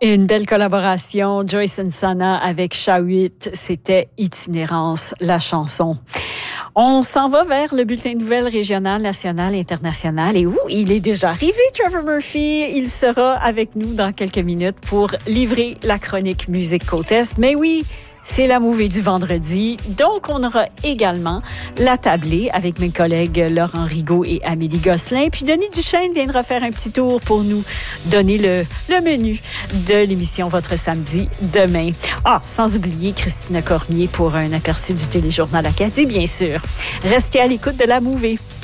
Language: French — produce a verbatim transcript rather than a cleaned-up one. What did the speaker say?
Une belle collaboration, Joyce and Sana avec Chat huit, c'était Itinérance, la chanson. On s'en va vers le bulletin de nouvelles régional, national, international. Et où il est déjà arrivé, Trevor Murphy. Il sera avec nous dans quelques minutes pour livrer la chronique Musique Côte-Est. Mais oui, c'est la mouvée du vendredi. Donc, on aura également la tablée avec mes collègues Laurent Rigaud et Amélie Gosselin. Puis Denis Duchesne viendra faire un petit tour pour nous donner le, le menu de l'émission Votre Samedi demain. Ah, sans oublier Christina Cormier pour un aperçu du téléjournal Acadie, bien sûr. Restez à l'écoute de la mouvée.